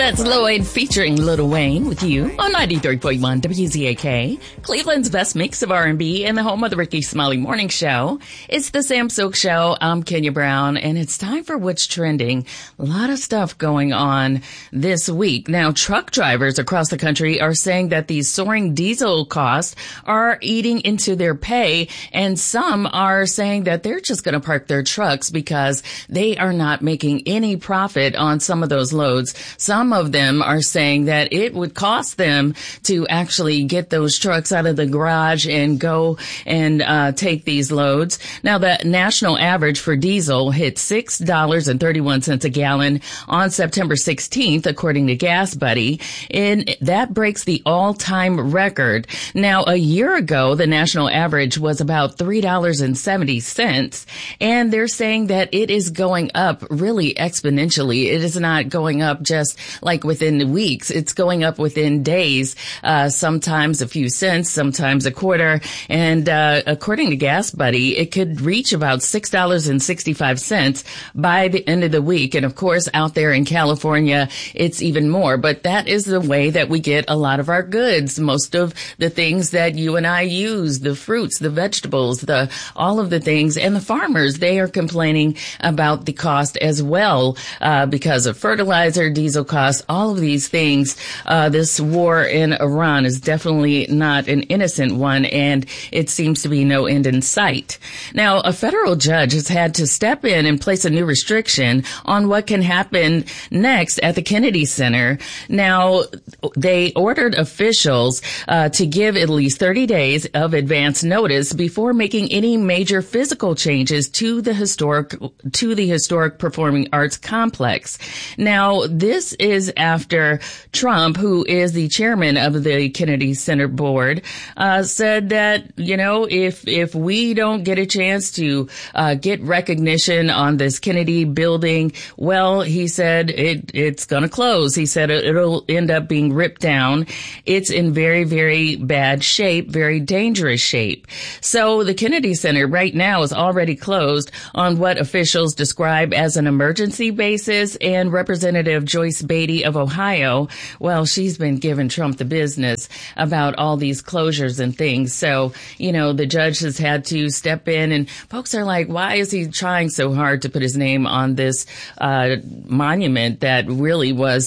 That's Lloyd featuring Lil Wayne with you on 93.1 WZAK, Cleveland's best mix of R&B and the home of the Ricky Smiley Morning Show. It's the Sam Silk Show. I'm Kenya Brown, and it's time for What's Trending. A lot of stuff going on this week. Now, truck drivers across the country are saying that these soaring diesel costs are eating into their pay, and some are saying that they're just going to park their trucks because they are not making any profit on some of those loads. Some of them are saying that it would cost them to actually get those trucks out of the garage and go and take these loads. Now, the national average for diesel hit $6.31 a gallon on September 16th, according to Gas Buddy, and that breaks the all-time record. Now, a year ago, the national average was about $3.70, and they're saying that it is going up really exponentially. It is not going up just like within weeks. It's going up within days, sometimes a few cents, sometimes a quarter. And according to Gas Buddy, it could reach about $6.65 by the end of the week. And of course, out there in California, it's even more. But that is the way that we get a lot of our goods. Most of the things that you and I use, the fruits, the vegetables, all of the things, and the farmers, they are complaining about the cost as well, because of fertilizer, diesel costs, all of these things. This war in Iran is definitely not an innocent one, and it seems to be no end in sight. Now, a federal judge has had to step in and place a new restriction on what can happen next at the Kennedy Center. Now, they ordered officials to give at least 30 days of advance notice before making any major physical changes to the historic performing arts complex. Now, this is after Trump, who is the chairman of the Kennedy Center board, said that, if we don't get a chance to get recognition on this Kennedy building, well, he said it's going to close. He said it'll end up being ripped down. It's in very, very bad shape, very dangerous shape. So the Kennedy Center right now is already closed on what officials describe as an emergency basis, and Representative Joyce Beatty of Ohio, well, she's been giving Trump the business about all these closures and things. So, the judge has had to step in, and folks are like, why is he trying so hard to put his name on this monument that really was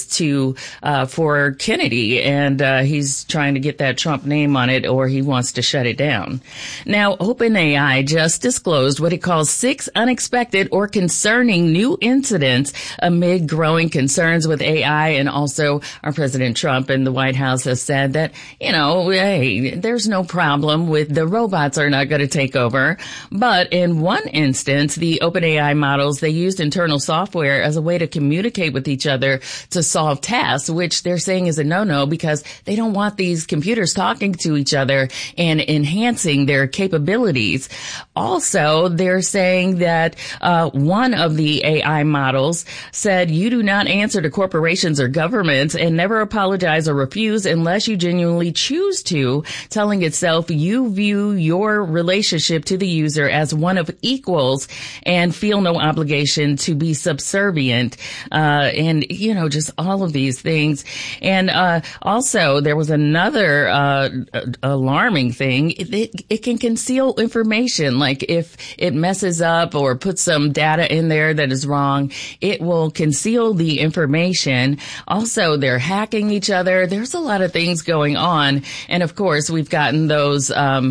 for Kennedy? And he's trying to get that Trump name on it, or he wants to shut it down. Now, OpenAI just disclosed what it calls 6 unexpected or concerning new incidents amid growing concerns with AI, and also our President Trump and the White House has said that, hey, there's no problem with the robots are not going to take over. But in one instance, the OpenAI models, they used internal software as a way to communicate with each other to solve tasks, which they're saying is a no-no because they don't want these computers talking to each other and enhancing their capabilities. Also, they're saying that one of the AI models said, you do not answer to corporations or governments and never apologize or refuse unless you genuinely choose to, telling itself you view your relationship to the user as one of equals and feel no obligation to be subservient, and just all of these things. And also, there was another alarming thing. It can conceal information. Like if it messes up or puts some data in there that is wrong, it will conceal the information. Also, they're hacking each other. There's a lot of things going on. And of course, we've gotten those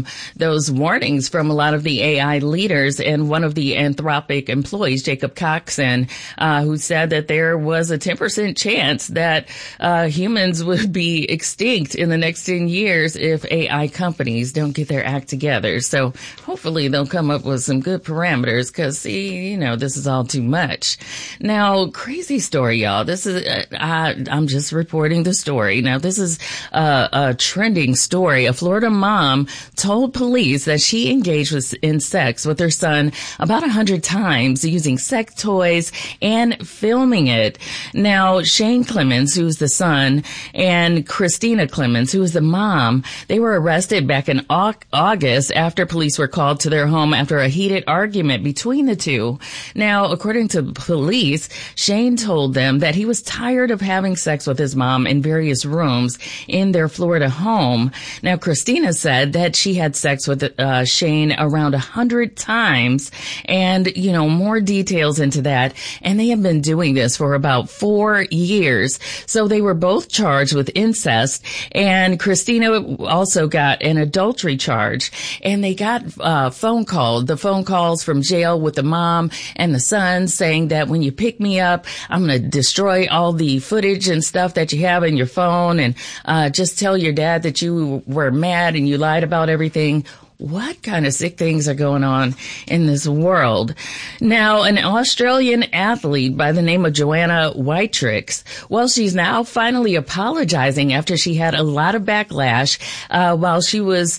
warnings from a lot of the AI leaders, and one of the Anthropic employees, Jacob Coxon, who said that there was a 10% chance that humans would be extinct in the next 10 years if AI companies don't get their act together. So hopefully they'll come up with some good parameters, because, this is all too much. Now, crazy story, y'all. This is, I'm just reporting the story. Now, this is a trending story. A Florida mom told police that she engaged in sex with her son about 100 times using sex toys and filming it. Now, Shane Clemens, who's the son, and Christina Clemens, who is the mom, they were arrested back in August after police were called to their home after a heated argument between the two. Now, according to police, Shane told them that he was tired tired of having sex with his mom in various rooms in their Florida home. Now, Christina said that she had sex with Shane around 100 times, and, more details into that. And they have been doing this for about 4 years. So they were both charged with incest, and Christina also got an adultery charge. And they got the phone calls from jail with the mom and the son saying that when you pick me up, I'm going to destroy all the footage and stuff that you have in your phone, and just tell your dad that you were mad and you lied about everything. What kind of sick things are going on in this world? Now, an Australian athlete by the name of Joanna Whitrix, well, she's now finally apologizing after she had a lot of backlash while she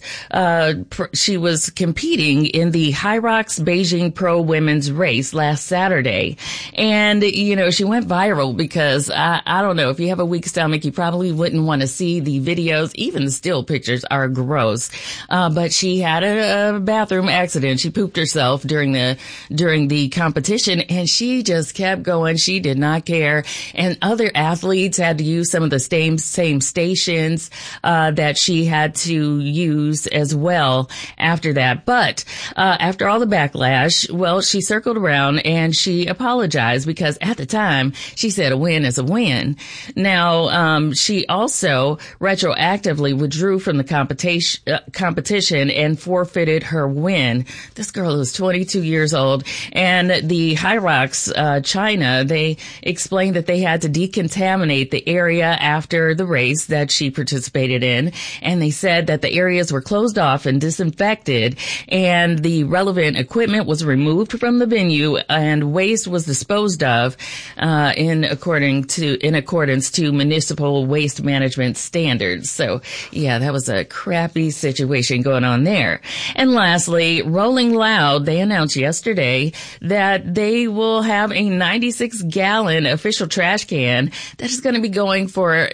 was competing in the Hyrox Beijing Pro Women's Race last Saturday. And, she went viral because, I don't know, if you have a weak stomach, you probably wouldn't want to see the videos. Even the still pictures are gross. But she had a bathroom accident. She pooped herself during the competition, and she just kept going. She did not care. And other athletes had to use some of the same stations that she had to use as well after that. But after all the backlash, well, she circled around and she apologized because at the time she said a win is a win. Now, she also retroactively withdrew from the competition and forfeited her win. This girl is 22 years old, and the Hyrox China, they explained that they had to decontaminate the area after the race that she participated in, and they said that the areas were closed off and disinfected, and the relevant equipment was removed from the venue, and waste was disposed of in accordance to municipal waste management standards. So, yeah, that was a crappy situation going on there. And lastly, Rolling Loud, they announced yesterday that they will have a 96-gallon official trash can that is going to be going for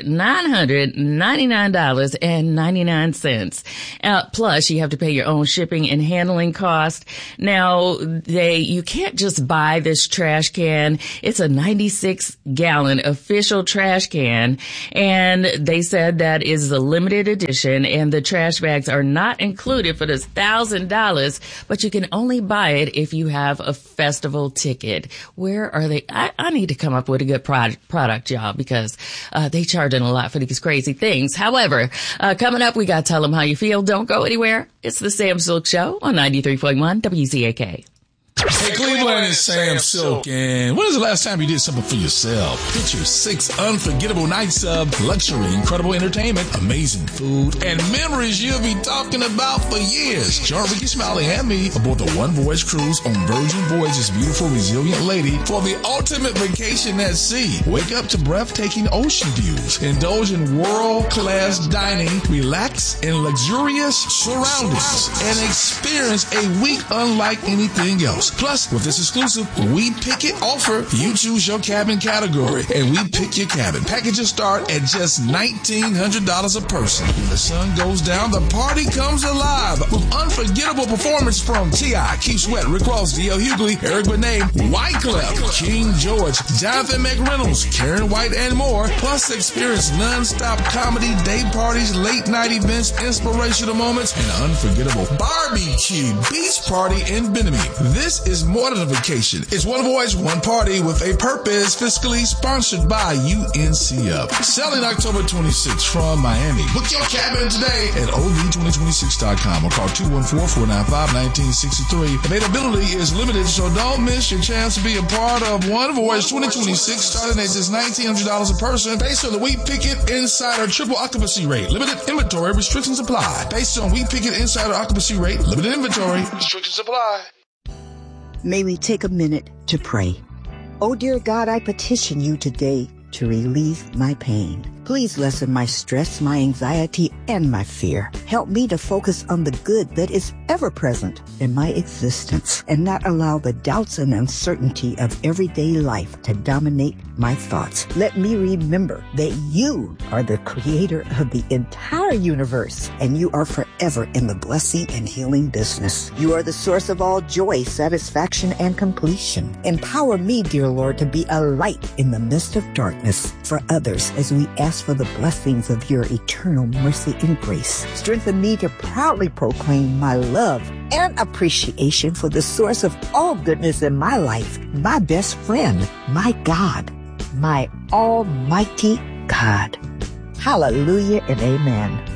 $999.99. Plus, you have to pay your own shipping and handling cost. Now, you can't just buy this trash can. It's a 96-gallon official trash can, and they said that is a limited edition, and the trash bags are not included for this $1,000, but you can only buy it if you have a festival ticket. Where are they? I need to come up with a good product, y'all, because they charging a lot for these crazy things. However, coming up, we got to Tell Them How You Feel. Don't go anywhere. It's the Sam Silk Show on 93.1 WZAK. Hey, Cleveland, it's Sam Silk, and when was the last time you did something for yourself? Picture 6 unforgettable nights of luxury, incredible entertainment, amazing food, and memories you'll be talking about for years. Join Ricky Smiley and me aboard the One Voyage cruise on Virgin Voyage's beautiful, resilient lady for the ultimate vacation at sea. Wake up to breathtaking ocean views, indulge in world-class dining, relax in luxurious surroundings, and experience a week unlike anything else. Plus, with this exclusive We Pick It offer, you choose your cabin category, and we pick your cabin. Packages start at just $1,900 a person. When the sun goes down, the party comes alive with unforgettable performance from T.I., Keith Sweat, Rick Ross, D.L. Hughley, Eric Benet, Wyclef, King George, Jonathan McReynolds, Karen White, and more. Plus, experience non-stop comedy, day parties, late-night events, inspirational moments, and an unforgettable barbecue beach party in Benjamin. This is more than a vacation. It's One Voyage, One Party with a purpose, fiscally sponsored by UNCF. Selling October 26th from Miami. Book your cabin today at OV2026.com or call 214-495-1963. Availability is limited, so don't miss your chance to be a part of One Voyage 2026, starting at just $1,900 a person, based on the We Pick It Insider triple occupancy rate. Limited inventory, restrictions apply. Based on We Pick It Insider occupancy rate, limited inventory, restrictions apply. May we take a minute to pray. Oh, dear God, I petition you today to relieve my pain. Please lessen my stress, my anxiety, and my fear. Help me to focus on the good that is ever present in my existence and not allow the doubts and uncertainty of everyday life to dominate my thoughts. Let me remember that you are the creator of the entire universe and you are forever forever in the blessing and healing business. You are the source of all joy, satisfaction, and completion. Empower me, dear Lord, to be a light in the midst of darkness for others as we ask for the blessings of your eternal mercy and grace. Strengthen me to proudly proclaim my love and appreciation for the source of all goodness in my life, my best friend, my God, my almighty God. Hallelujah and amen.